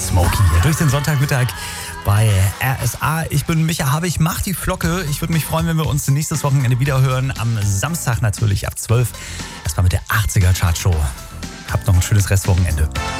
Smokey hier durch den Sonntagmittag bei RSA. Ich bin Micha Habich, mach die Flocke. Ich würde mich freuen, wenn wir uns nächstes Wochenende wieder hören. Am Samstag natürlich ab 12. Erstmal mit der 80er Chartshow. Habt noch ein schönes Restwochenende.